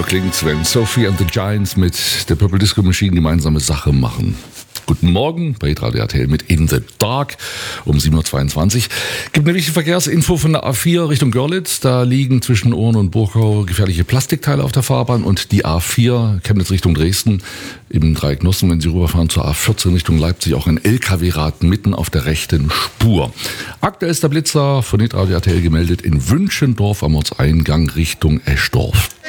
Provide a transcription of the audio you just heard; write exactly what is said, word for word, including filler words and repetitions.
klingt's, wenn Sophie and the Giants mit der Purple Disco Machine gemeinsame Sache machen. Guten Morgen bei Radio R T L mit In the Dark um sieben Uhr zweiundzwanzig. Gibt eine wichtige Verkehrsinfo von der A vier Richtung Görlitz. Da liegen zwischen Ohren und Burgau gefährliche Plastikteile auf der Fahrbahn und die A vier Chemnitz Richtung Dresden im Dreieck Nossen, wenn Sie rüberfahren zur A vierzehn Richtung Leipzig, auch ein L K W-Rad mitten auf der rechten Spur. Aktuell ist der Blitzer von Radio R T L gemeldet in Wünschendorf am Ortseingang Richtung Eschdorf.